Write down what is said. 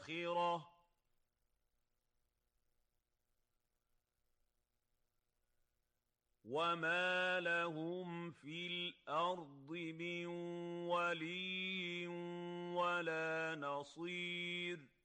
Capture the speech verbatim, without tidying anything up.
الْآخِرَةِ وَمَا لَهُمْ فِي الْأَرْضِ مِن وَلِيٍّ وَلَا نَصِيرٍ